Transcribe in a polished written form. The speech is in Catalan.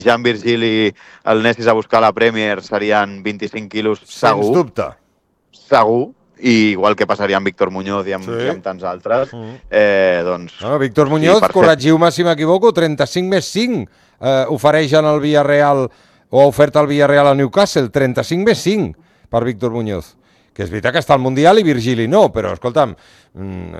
Jean Virgili el anessis a buscar a la Premier serien 25 quilos segur. Sens dubte. Segur. I igual que passaria amb Víctor Muñoz i amb tants altres. Doncs, Víctor Muñoz, corregiu-me si m'equivoco, 35 més 5 ofereix en el Villarreal, o ha ofert el Villarreal a Newcastle, 35 més 5 per Víctor Muñoz. Que és veritat que està al Mundial i Virgili no, però escolta'm,